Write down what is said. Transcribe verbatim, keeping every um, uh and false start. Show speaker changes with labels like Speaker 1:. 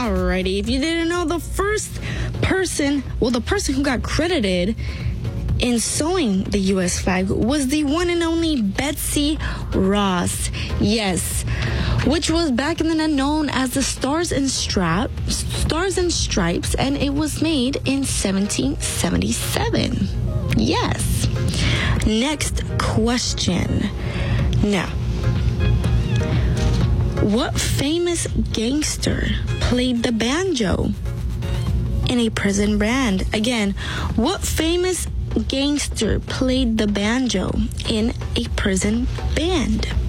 Speaker 1: Alrighty, if you didn't know, the first person, well, the person who got credited in sewing the U S flag was the one and only Betsy Ross. Yes, which was back in the day known as the Stars and Strap, Stars and Stripes, and it was made in seventeen seventy-seven. Yes. Next question. Now, what famous gangster played the banjo in a prison band? Again, what famous gangster played the banjo in a prison band?